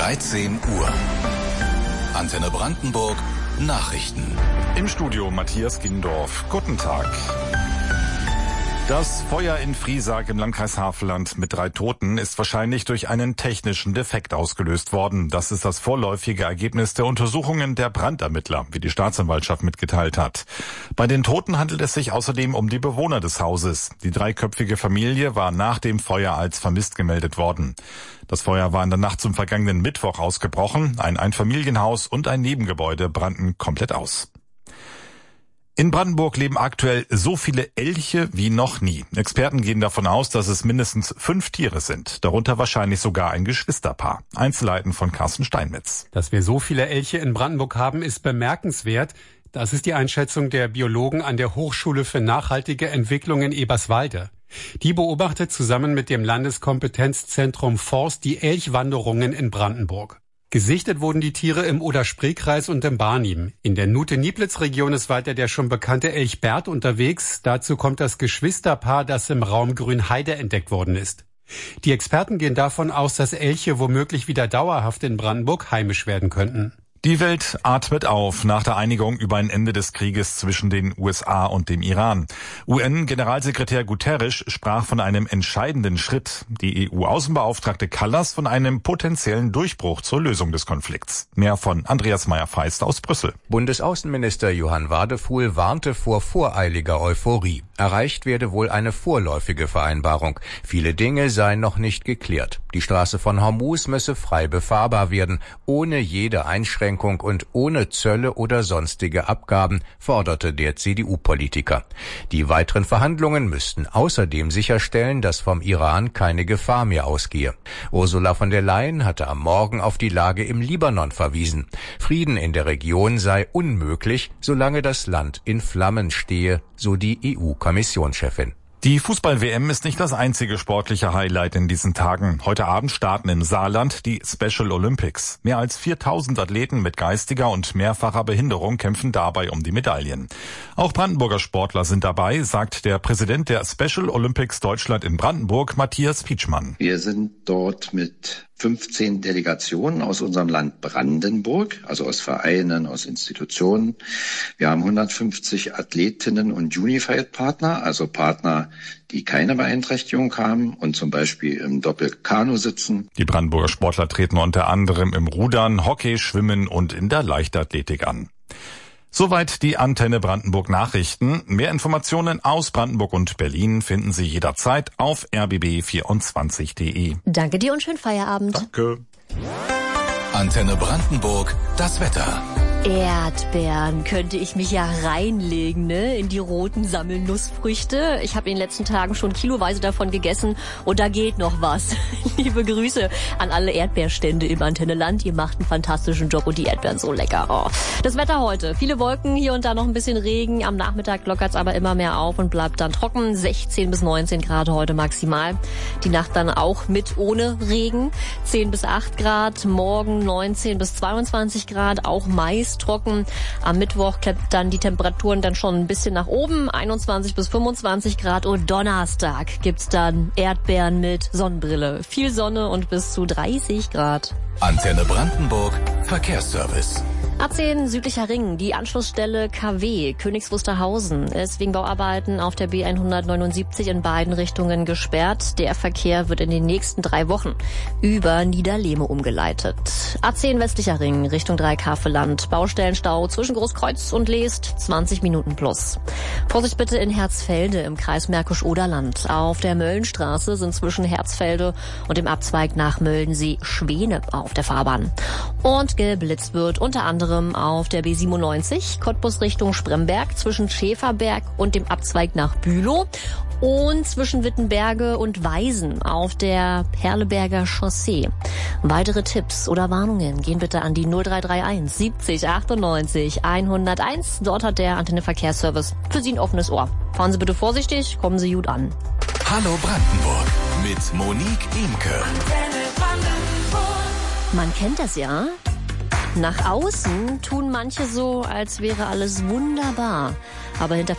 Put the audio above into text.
13 Uhr. Antenne Brandenburg Nachrichten. Im Studio Matthias Gindorf. Guten Tag. Das Feuer in Friesack im Landkreis Havelland mit 3 Toten ist wahrscheinlich durch einen technischen Defekt ausgelöst worden. Das ist das vorläufige Ergebnis der Untersuchungen der Brandermittler, wie die Staatsanwaltschaft mitgeteilt hat. Bei den Toten handelt es sich außerdem um die Bewohner des Hauses. Die 3-köpfige Familie war nach dem Feuer als vermisst gemeldet worden. Das Feuer war in der Nacht zum vergangenen Mittwoch ausgebrochen. Ein Einfamilienhaus und ein Nebengebäude brannten komplett aus. In Brandenburg leben aktuell so viele Elche wie noch nie. Experten gehen davon aus, dass es mindestens 5 Tiere sind, darunter wahrscheinlich sogar ein Geschwisterpaar. Einzelheiten von Carsten Steinmetz. Dass wir so viele Elche in Brandenburg haben, ist bemerkenswert. Das ist die Einschätzung der Biologen an der Hochschule für nachhaltige Entwicklung in Eberswalde. Die beobachtet zusammen mit dem Landeskompetenzzentrum Forst die Elchwanderungen in Brandenburg. Gesichtet wurden die Tiere im Oder-Spree-Kreis und im Barnim. In der Nute-Nieplitz-Region ist weiter der schon bekannte Elch Bert unterwegs. Dazu kommt das Geschwisterpaar, das im Raum Grünheide entdeckt worden ist. Die Experten gehen davon aus, dass Elche womöglich wieder dauerhaft in Brandenburg heimisch werden könnten. Die Welt atmet auf nach der Einigung über ein Ende des Krieges zwischen den USA und dem Iran. UN-Generalsekretär Guterres sprach von einem entscheidenden Schritt. Die EU-Außenbeauftragte Kallas von einem potenziellen Durchbruch zur Lösung des Konflikts. Mehr von Andreas Meyer-Feist aus Brüssel. Bundesaußenminister Johann Wadefuhl warnte vor voreiliger Euphorie. Erreicht werde wohl eine vorläufige Vereinbarung. Viele Dinge seien noch nicht geklärt. Die Straße von Hormuz müsse frei befahrbar werden, ohne jede Einschränkung und ohne Zölle oder sonstige Abgaben, forderte der CDU-Politiker. Die weiteren Verhandlungen müssten außerdem sicherstellen, dass vom Iran keine Gefahr mehr ausgehe. Ursula von der Leyen hatte am Morgen auf die Lage im Libanon verwiesen. Frieden in der Region sei unmöglich, solange das Land in Flammen stehe, so die EU-Kommissionschefin. Die Fußball-WM ist nicht das einzige sportliche Highlight in diesen Tagen. Heute Abend starten im Saarland die Special Olympics. Mehr als 4000 Athleten mit geistiger und mehrfacher Behinderung kämpfen dabei um die Medaillen. Auch Brandenburger Sportler sind dabei, sagt der Präsident der Special Olympics Deutschland in Brandenburg, Matthias Pietschmann. Wir sind dort mit 15 Delegationen aus unserem Land Brandenburg, also aus Vereinen, aus Institutionen. Wir haben 150 Athletinnen und Unified-Partner, also Partner, die keine Beeinträchtigung haben und zum Beispiel im Doppelkanu sitzen. Die Brandenburger Sportler treten unter anderem im Rudern, Hockey, Schwimmen und in der Leichtathletik an. Soweit die Antenne Brandenburg Nachrichten. Mehr Informationen aus Brandenburg und Berlin finden Sie jederzeit auf rbb24.de. Danke dir und schönen Feierabend. Danke. Antenne Brandenburg, das Wetter. Erdbeeren könnte ich mich ja reinlegen, ne, in die roten Sammelnussfrüchte. Ich habe in den letzten Tagen schon kiloweise davon gegessen und da geht noch was. Liebe Grüße an alle Erdbeerstände im Antenneland. Ihr macht einen fantastischen Job und die Erdbeeren so lecker. Oh. Das Wetter heute. Viele Wolken, hier und da noch ein bisschen Regen. Am Nachmittag lockert's aber immer mehr auf und bleibt dann trocken. 16 bis 19 Grad heute maximal. Die Nacht dann auch mit ohne Regen. 10 bis 8 Grad. Morgen 19 bis 22 Grad. Auch meist trocken. Am Mittwoch klappt dann die Temperaturen dann schon ein bisschen nach oben, 21 bis 25 Grad und Donnerstag gibt's dann Erdbeeren mit Sonnenbrille. Viel Sonne und bis zu 30 Grad. Antenne Brandenburg Verkehrsservice. A10 südlicher Ring, die Anschlussstelle KW Königs Wusterhausen ist wegen Bauarbeiten auf der B179 in beiden Richtungen gesperrt. Der Verkehr wird in den nächsten 3 Wochen über Niederlehme umgeleitet. A10 westlicher Ring Richtung Dreikäferland, Baustellenstau zwischen Großkreuz und Leest, 20 Minuten plus. Vorsicht bitte in Herzfelde im Kreis Märkisch-Oderland. Auf der Möllenstraße sind zwischen Herzfelde und dem Abzweig nach Möllensee Schwene auf der Fahrbahn. Und geblitzt wird unter anderem auf der B97 Cottbus Richtung Spremberg zwischen Schäferberg und dem Abzweig nach Bülow und zwischen Wittenberge und Weisen auf der Perleberger Chaussee. Weitere Tipps oder Warnungen gehen bitte an die 0331 70 98 101. Dort hat der Antenne Verkehrsservice für Sie ein offenes Ohr. Fahren Sie bitte vorsichtig, kommen Sie gut an. Hallo Brandenburg mit Monique Imke. Man kennt das ja. Nach außen tun manche so, als wäre alles wunderbar. Aber hinter